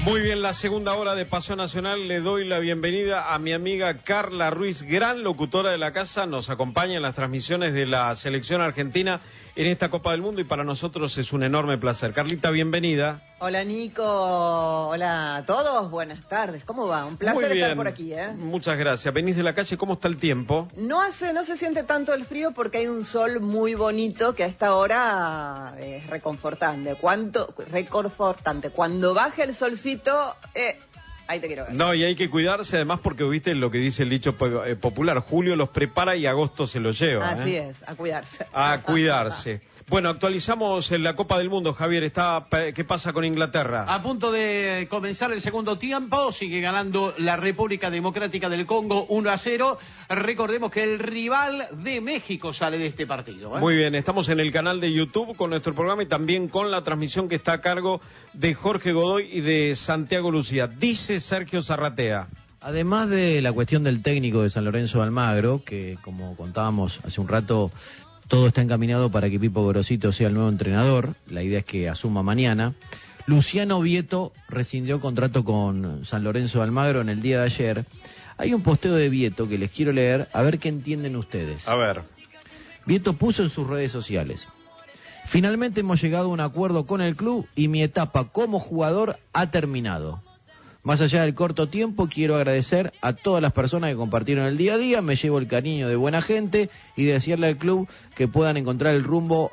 Muy bien, la segunda hora de Paseo Nacional. Le doy la bienvenida a mi amiga Carla Ruiz, gran locutora de la casa. Nos acompaña en las transmisiones de la selección argentina en esta Copa del Mundo y para nosotros es un enorme placer. Carlita, bienvenida. Hola Nico, hola a todos, buenas tardes. ¿Cómo va? Un placer estar por aquí, ¿eh? Muchas gracias. Venís de la calle, ¿cómo está el tiempo? No se siente tanto el frío porque hay un sol muy bonito que a esta hora es reconfortante. Reconfortante. Cuando baje el solcito, ahí te quiero ver. No, y hay que cuidarse además porque viste lo que dice el dicho popular, julio los prepara y agosto se los lleva. Así es, a cuidarse. A cuidarse. Bueno, actualizamos en la Copa del Mundo, Javier. ¿Qué pasa con Inglaterra? A punto de comenzar el segundo tiempo, sigue ganando la República Democrática del Congo 1-0. Recordemos que el rival de México sale de este partido, ¿eh? Muy bien, estamos en el canal de YouTube con nuestro programa y también con la transmisión que está a cargo de Jorge Godoy y de Santiago Lucía. Dice Sergio Zarratea. Además de la cuestión del técnico de San Lorenzo de Almagro, que como contábamos hace un rato, todo está encaminado para que Pipo Gorosito sea el nuevo entrenador. La idea es que asuma mañana. Luciano Vieto rescindió contrato con San Lorenzo de Almagro en el día de ayer. Hay un posteo de Vieto que les quiero leer, a ver qué entienden ustedes. A ver. Vieto puso en sus redes sociales: finalmente hemos llegado a un acuerdo con el club y mi etapa como jugador ha terminado. Más allá del corto tiempo, quiero agradecer a todas las personas que compartieron el día a día. Me llevo el cariño de buena gente y decirle al club que puedan encontrar el rumbo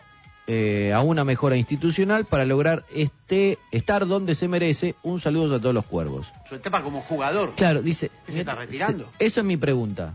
a una mejora institucional para lograr estar donde se merece. Un saludo a todos los cuervos. Su etapa como jugador. Claro, dice. ¿Se está retirando? Eso es mi pregunta.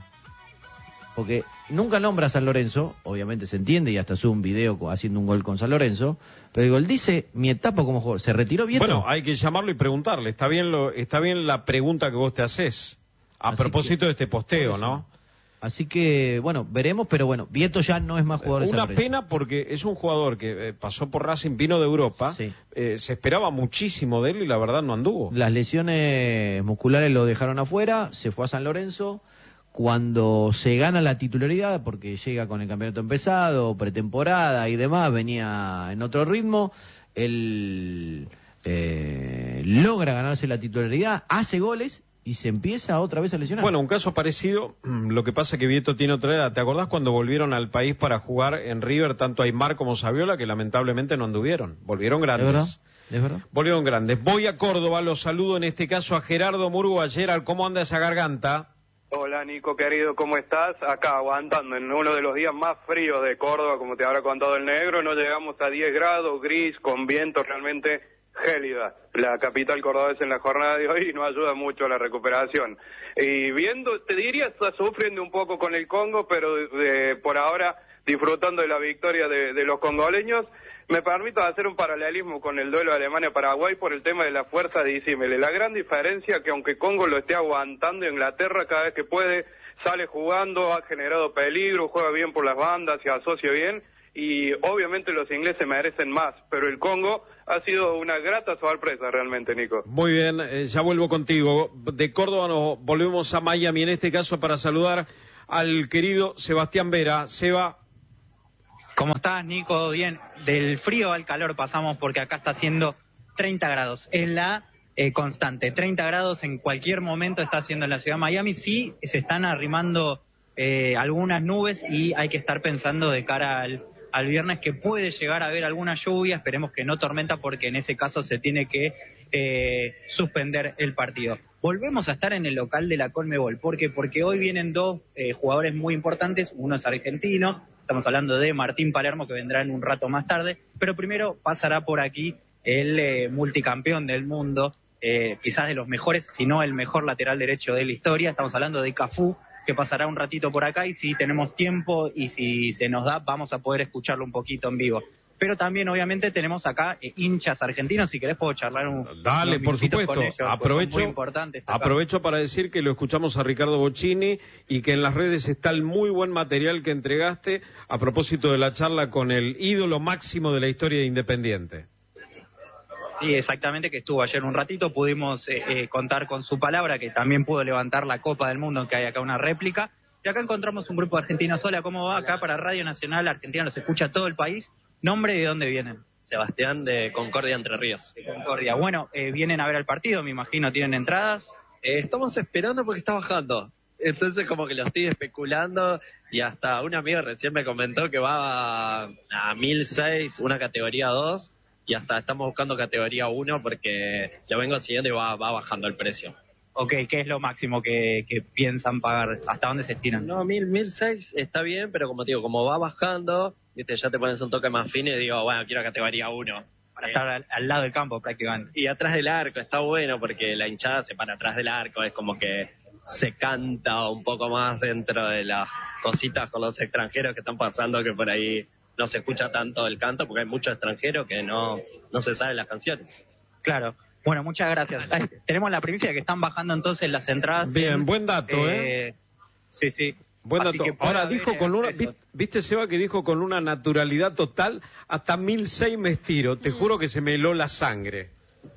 Porque nunca nombra a San Lorenzo, obviamente se entiende, y hasta sube un video haciendo un gol con San Lorenzo, pero digo, él dice, mi etapa como jugador, ¿se retiró bien? Bueno, hay que llamarlo y preguntarle, está bien la pregunta que vos te haces, a propósito de este posteo, ¿no? Así que, bueno, veremos, pero bueno, Vieto ya no es más jugador de San Lorenzo. Una pena porque es un jugador que pasó por Racing, vino de Europa, sí. Se esperaba muchísimo de él y la verdad no anduvo. Las lesiones musculares lo dejaron afuera, se fue a San Lorenzo. Cuando se gana la titularidad, porque llega con el campeonato empezado, pretemporada y demás, venía en otro ritmo, él logra ganarse la titularidad, hace goles y se empieza otra vez a lesionar. Bueno, un caso parecido, lo que pasa es que Vieto tiene otra edad. ¿Te acordás cuando volvieron al país para jugar en River tanto Aymar como Saviola, que lamentablemente no anduvieron? Volvieron grandes. ¿Es verdad? Volvieron grandes. Voy a Córdoba, los saludo en este caso a Gerardo Murgo. Gerard, ¿cómo anda esa garganta? Hola Nico, querido, ¿cómo estás? Acá aguantando en uno de los días más fríos de Córdoba, como te habrá contado el negro, no llegamos a 10 grados, gris, con viento realmente gélida. La capital cordobesa en la jornada de hoy no ayuda mucho a la recuperación. Y viendo, te diría, está sufriendo un poco con el Congo, pero por ahora disfrutando de la victoria de los congoleños. Me permito hacer un paralelismo con el duelo de Alemania-Paraguay por el tema de la fuerza disímile. La gran diferencia que aunque Congo lo esté aguantando, Inglaterra cada vez que puede sale jugando, ha generado peligro, juega bien por las bandas, se asocia bien y obviamente los ingleses merecen más, pero el Congo ha sido una grata sorpresa realmente, Nico. Muy bien, ya vuelvo contigo. De Córdoba nos volvemos a Miami, en este caso para saludar al querido Sebastián Vera. Seba. ¿Cómo estás, Nico? Bien, del frío al calor pasamos porque acá está haciendo 30 grados. Es la constante, 30 grados en cualquier momento está haciendo en la ciudad de Miami. Sí, se están arrimando algunas nubes y hay que estar pensando de cara al viernes que puede llegar a haber alguna lluvia. Esperemos que no tormenta porque en ese caso se tiene que suspender el partido. Volvemos a estar en el local de la Conmebol. ¿Por qué? Porque hoy vienen dos jugadores muy importantes. Uno es argentino. Estamos hablando de Martín Palermo, que vendrá en un rato más tarde, pero primero pasará por aquí el multicampeón del mundo, quizás de los mejores, si no el mejor lateral derecho de la historia. Estamos hablando de Cafú, que pasará un ratito por acá y si tenemos tiempo y si se nos da, vamos a poder escucharlo un poquito en vivo. Pero también, obviamente, tenemos acá hinchas argentinos. Si querés, puedo charlar Dale, por supuesto. Con ellos, aprovecho para decir que lo escuchamos a Ricardo Bocchini y que en las redes está el muy buen material que entregaste a propósito de la charla con el ídolo máximo de la historia de Independiente. Sí, exactamente, que estuvo ayer un ratito. Pudimos contar con su palabra, que también pudo levantar la Copa del Mundo, que hay acá una réplica. Y acá encontramos un grupo de argentinos. Hola, ¿cómo va? Acá para Radio Nacional Argentina los escucha todo el país. ¿Nombre y de dónde vienen? Sebastián de Concordia, Entre Ríos. De Concordia. Bueno, vienen a ver el partido, me imagino, ¿tienen entradas? Estamos esperando porque está bajando. Entonces como que lo estoy especulando y hasta un amigo recién me comentó que va a 1006, una categoría 2, y hasta estamos buscando categoría 1 porque lo vengo siguiendo y va bajando el precio. Ok, ¿qué es lo máximo que piensan pagar? ¿Hasta dónde se estiran? No, 1006 está bien, pero como te digo, como va bajando, viste, ya te pones un toque más fino y digo, bueno, quiero categoría 1. Para estar al lado del campo prácticamente. Y atrás del arco está bueno porque la hinchada se para atrás del arco, es como que se canta un poco más dentro de las cositas con los extranjeros que están pasando, que por ahí no se escucha tanto el canto porque hay muchos extranjeros que no se saben las canciones. Claro. Bueno, muchas gracias. Tenemos la primicia de que están bajando entonces las entradas. Bien, buen dato, Sí, sí. Buen Así dato. que Ahora dijo con una, viste Seba que dijo con una naturalidad total, hasta 1006 me estiro, te juro que se me heló la sangre.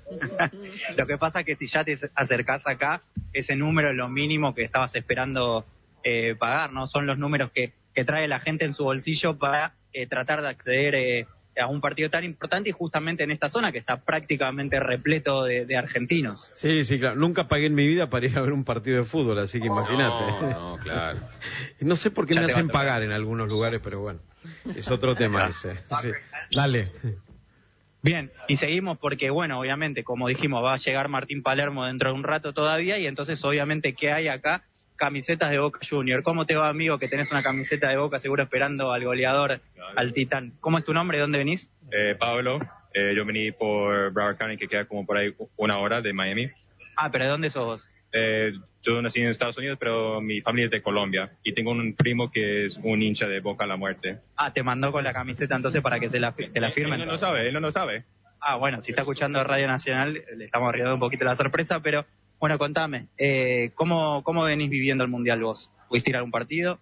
Lo que pasa es que si ya te acercás acá, ese número es lo mínimo que estabas esperando pagar, ¿no? Son los números que trae la gente en su bolsillo para tratar de acceder a un partido tan importante y justamente en esta zona que está prácticamente repleto de argentinos. Sí, sí, claro. Nunca pagué en mi vida para ir a ver un partido de fútbol, así que imagínate. No, claro. No sé por qué Ya me te hacen va a tocar. pagar en algunos lugares, pero bueno, es otro tema ese. Sí. Dale. Bien, y seguimos porque, bueno, obviamente, como dijimos, va a llegar Martín Palermo dentro de un rato todavía y entonces, obviamente, ¿qué hay acá? Camisetas de Boca Junior. ¿Cómo te va, amigo, que tenés una camiseta de Boca seguro esperando al goleador, al Titán? ¿Cómo es tu nombre? ¿De dónde venís? Pablo, yo vení por Broward County, que queda como por ahí 1 hora de Miami. Ah, ¿pero de dónde sos vos? Yo nací en Estados Unidos, pero mi familia es de Colombia. Y tengo un primo que es un hincha de Boca a la muerte. Ah, te mandó con la camiseta entonces para que te la firmen. Él no lo sabe. Ah, bueno, si está escuchando Radio Nacional, le estamos riendo un poquito la sorpresa, pero bueno, contame, ¿cómo venís viviendo el Mundial vos? ¿Pudiste ir a algún partido?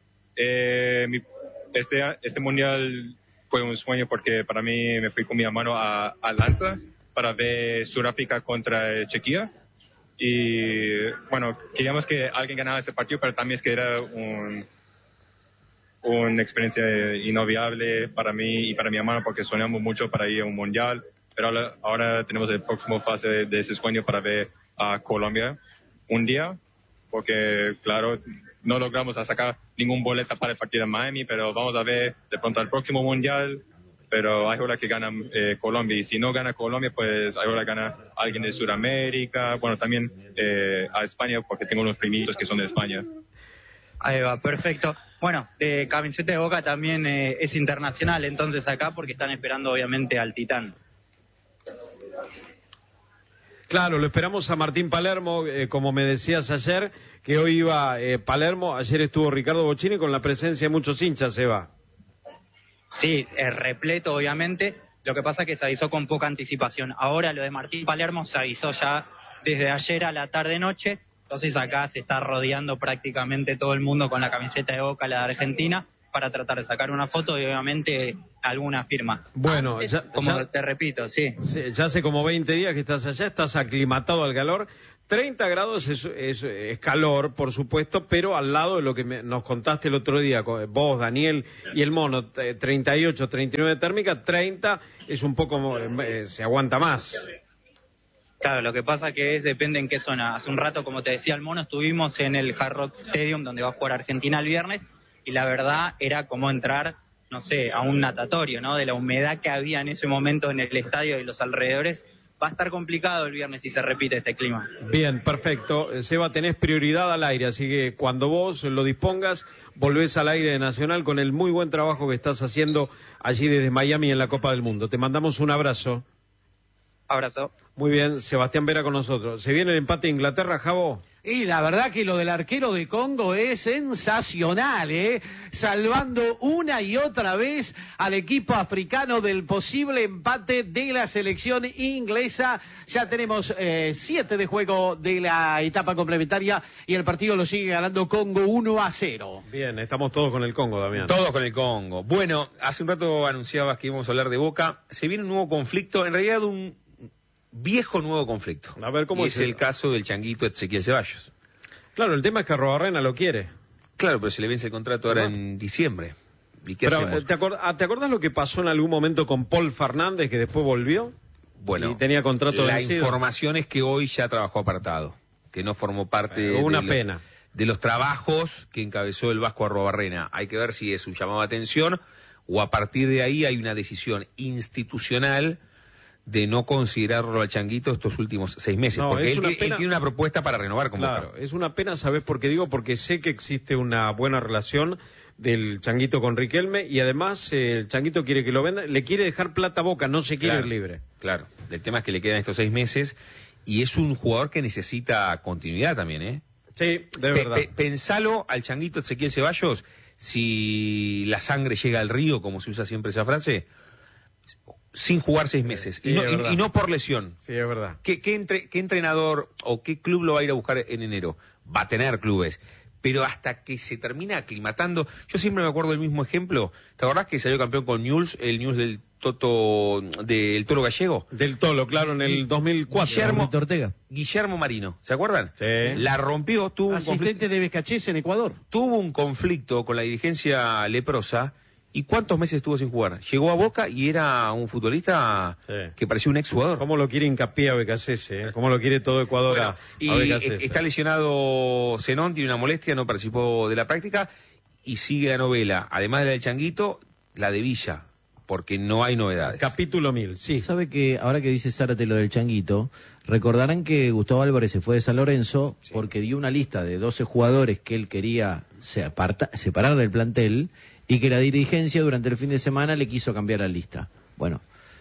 Este Mundial fue un sueño porque para mí me fui con mi hermano a Lanza para ver Sudáfrica contra Chequia. Y bueno, queríamos que alguien ganara ese partido, pero también es que era una experiencia inolvidable para mí y para mi hermano porque soñamos mucho para ir a un Mundial. Pero ahora tenemos el próximo fase de ese sueño para ver a Colombia un día, porque claro, no logramos sacar ningún boleta para el partido en Miami, pero vamos a ver de pronto al próximo Mundial, pero hay hora que gana Colombia, y si no gana Colombia, pues hay hora que gana alguien de Sudamérica, bueno, también a España, porque tengo unos primitos que son de España. Ahí va, perfecto. Bueno, camiseta de Boca también es internacional entonces acá, porque están esperando obviamente al Titán. Claro, lo esperamos a Martín Palermo, como me decías ayer, que hoy iba Palermo, ayer estuvo Ricardo Bocchini con la presencia de muchos hinchas, Seba. Sí, repleto obviamente, lo que pasa es que se avisó con poca anticipación. Ahora lo de Martín Palermo se avisó ya desde ayer a la tarde-noche, entonces acá se está rodeando prácticamente todo el mundo con la camiseta de Boca, la de Argentina, para tratar de sacar una foto y obviamente alguna firma. Bueno, antes, te repito, sí. Ya hace como 20 días que estás allá, estás aclimatado al calor. 30 grados es calor, por supuesto, pero al lado de lo que nos contaste el otro día, vos, Daniel y el Mono, 38, 39 térmica, 30 es un poco, se aguanta más. Claro, lo que pasa que depende en qué zona. Hace un rato, como te decía el Mono, estuvimos en el Hard Rock Stadium, donde va a jugar Argentina el viernes, y la verdad era como entrar, no sé, a un natatorio, ¿no? De la humedad que había en ese momento en el estadio y los alrededores. Va a estar complicado el viernes si se repite este clima. Bien, perfecto. Seba, tenés prioridad al aire, así que cuando vos lo dispongas, volvés al aire de Nacional con el muy buen trabajo que estás haciendo allí desde Miami en la Copa del Mundo. Te mandamos un abrazo. Abrazo. Muy bien, Sebastián Vera con nosotros. ¿Se viene el empate de Inglaterra, Javo? Y la verdad que lo del arquero de Congo es sensacional, salvando una y otra vez al equipo africano del posible empate de la selección inglesa. Ya tenemos 7 de juego de la etapa complementaria y el partido lo sigue ganando Congo 1-0. Bien, estamos todos con el Congo, Damián. Todos con el Congo. Bueno, hace un rato anunciabas que íbamos a hablar de Boca. Se viene un nuevo conflicto, en realidad un viejo nuevo conflicto. A ver, ¿cómo es el caso del changuito Ezequiel Ceballos? Claro, el tema es que Arrobarrena lo quiere. Claro, pero se le vence el contrato ahora en diciembre. ¿Y qué Pero, hacemos? ¿te acordás lo que pasó en algún momento con Paul Fernández, que después volvió? Bueno, Y tenía contrato la vencido. información es que hoy ya trabajó apartado, que no formó parte Una pena. de los trabajos que encabezó el Vasco Arrobarrena. Hay que ver si es un llamado de atención o a partir de ahí hay una decisión institucional de no considerarlo al Changuito estos últimos 6 meses. No, porque es él, una él pena. tiene una propuesta para renovar con Claro, Boca. es una pena, ¿sabés por qué digo? Porque sé que existe una buena relación del Changuito con Riquelme y además el Changuito quiere que lo venda, le quiere dejar plata a Boca, no se quiere Claro, ir libre. Claro, el tema es que le quedan estos 6 meses y es un jugador que necesita continuidad también, ¿eh? Sí, de verdad. Pensalo al Changuito Ezequiel Ceballos, si la sangre llega al río, como se usa siempre esa frase, sin jugar 6 meses, Sí, y, no, es verdad. y no por lesión. Sí, es verdad. ¿Qué entrenador o qué club lo va a ir a buscar en enero? Va a tener clubes, pero hasta que se termina aclimatando. Yo siempre me acuerdo del mismo ejemplo. ¿Te acordás que salió campeón con Newell's, el Newell's del Toro Gallego? Del Tolo, claro, en el 2004. Roberto Ortega. Guillermo Marino, ¿se acuerdan? Sí. La rompió, tuvo un conflicto. Asistente de Becachés en Ecuador. Tuvo un conflicto con la dirigencia leprosa. ¿Y cuántos meses estuvo sin jugar? Llegó a Boca y era un futbolista Sí. que parecía un exjugador. ¿Cómo lo quiere hincapié a Becasese? ¿Eh? ¿Cómo lo quiere todo Ecuador Bueno, a y Becasese? está lesionado Zenón, tiene una molestia, no participó de la práctica y sigue la novela, además de la del Changuito, la de Villa, porque no hay novedades. Capítulo 1000, sí. Sabe que ahora que dice Zárate lo del Changuito, recordarán que Gustavo Álvarez se fue de San Lorenzo porque dio una lista de 12 jugadores que él quería separar del plantel y que la dirigencia durante el fin de semana le quiso cambiar la lista. Bueno,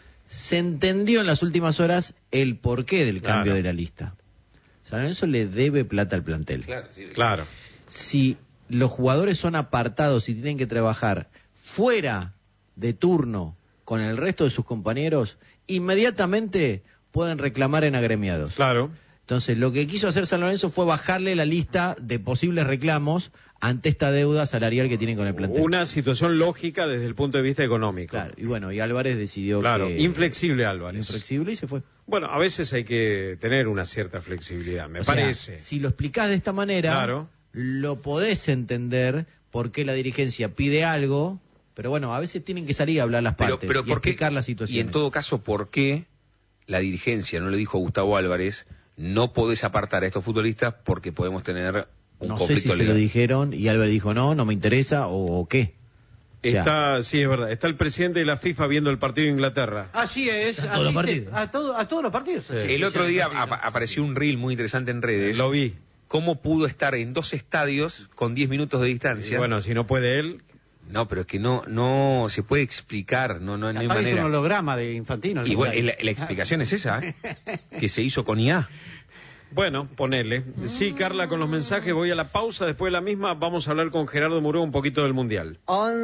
se entendió en las últimas horas el porqué del Claro. cambio de la lista. San Lorenzo le debe plata al plantel. Claro, sí. Claro. Si los jugadores son apartados y tienen que trabajar fuera de turno con el resto de sus compañeros, inmediatamente pueden reclamar en agremiados. Claro. Entonces, lo que quiso hacer San Lorenzo fue bajarle la lista de posibles reclamos ante esta deuda salarial que tienen con el plantel. Una situación lógica desde el punto de vista económico. Claro, y bueno, y Álvarez decidió Claro, que... inflexible Álvarez. inflexible y se fue. Bueno, a veces hay que tener una cierta flexibilidad, me O sea, parece. si lo explicás de esta manera, Claro. lo podés entender por qué la dirigencia pide algo, pero bueno, a veces tienen que salir a hablar las partes Pero y ¿por qué? explicar la situación. Y en todo caso, ¿por qué la dirigencia no le dijo a Gustavo Álvarez, no podés apartar a estos futbolistas porque podemos tener un No sé si conflicto se lo legal? dijeron y Álvarez dijo no me interesa o qué. O sea, Está, sí, es verdad. Está el presidente de la FIFA viendo el partido de Inglaterra. Así es. A todos los asiste partidos. a todos los partidos. así. El otro día Sí, apareció un reel muy interesante en redes. Lo vi. ¿Cómo pudo estar en 2 estadios con 10 minutos de Y distancia? bueno, si no puede él, No, pero es que no se puede explicar, no hay Capaz que es un manera. holograma de Infantino. Y bueno, la explicación es esa, ¿eh? Que se hizo con IA. bueno, ponele. Sí, Carla, con los mensajes voy a la pausa. Después de la misma vamos a hablar con Gerardo Muró un poquito del Mundial.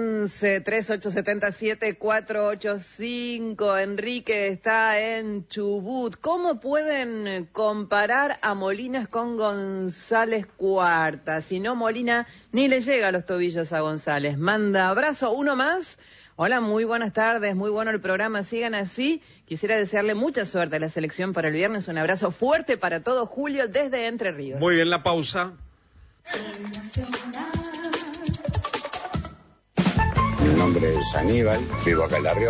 11-3877-485. Enrique está en Chubut. ¿Cómo pueden comparar a Molinas con González Cuarta? Si no, Molina ni le llega a los tobillos a González. Manda abrazo. Uno más. Hola, muy buenas tardes, muy bueno el programa, sigan así. Quisiera desearle mucha suerte a la selección para el viernes. Un abrazo fuerte para todos, Julio, desde Entre Ríos. Muy bien, la pausa. Mi nombre es Aníbal, vivo acá en La Rioja.